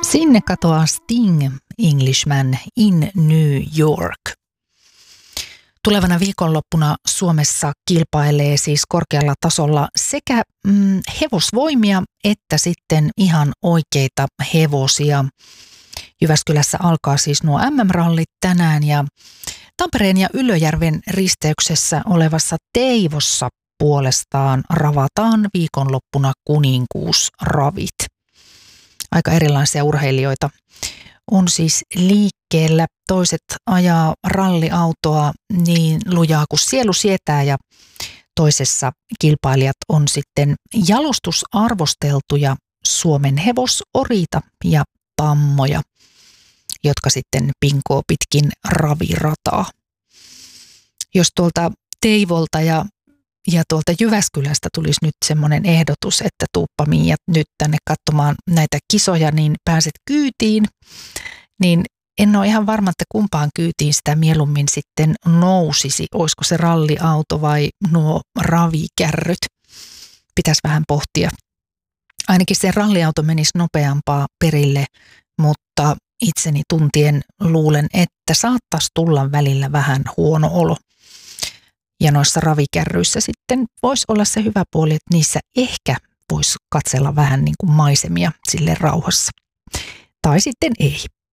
Sinne katoaa Sting, Englishman in New York. Tulevana viikonloppuna Suomessa kilpailee siis korkealla tasolla sekä hevosvoimia että sitten ihan oikeita hevosia. Jyväskylässä alkaa siis nuo MM-rallit tänään ja Tampereen ja Ylöjärven risteyksessä olevassa Teivossa puolestaan ravataan viikonloppuna kuninkuusravit. Aika erilaisia urheilijoita on siis liikkeellä. Toiset ajaa ralliautoa niin lujaa kuin sielu sietää ja toisessa kilpailijat on sitten jalostusarvosteltuja Suomen hevosoriita ja tammoja, jotka sitten pinkoo pitkin ravirataa. Jos tuolta Teivolta ja tuolta Jyväskylästä tulisi nyt semmoinen ehdotus, että tuuppa Miia nyt tänne katsomaan näitä kisoja, niin pääset kyytiin, niin en ole ihan varma, että kumpaan kyytiin sitä mieluummin sitten nousisi. Olisiko se ralliauto vai nuo ravikärryt? Pitäisi vähän pohtia. Ainakin se ralliauto menisi nopeampaa perille, mutta itseni tuntien luulen, että saattaisi tulla välillä vähän huono olo. Ja noissa ravikärryissä sitten voisi olla se hyvä puoli, että niissä ehkä voisi katsella vähän niin kuin maisemia sille rauhassa. Tai sitten ei.